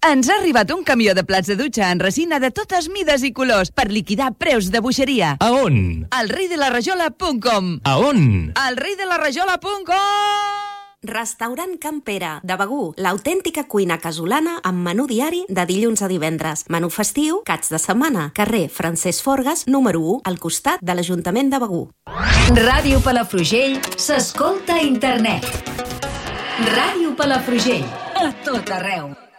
Ens ha arribat un camió de plats de dutxa en resina de totes mides i colors per liquidar preus de boixeria. A on? Al reidelarejola.com. A on? Al reidelarejola.com. Restaurant Can Pere, de Begur, l'autèntica cuina casolana amb menú diari de dilluns a divendres. Menú festiu, caps de setmana. Carrer Francesc Forgas, número 1, al costat de l'Ajuntament de Begur. Ràdio Palafrugell s'escolta a internet. Ràdio Palafrugell, a tot arreu.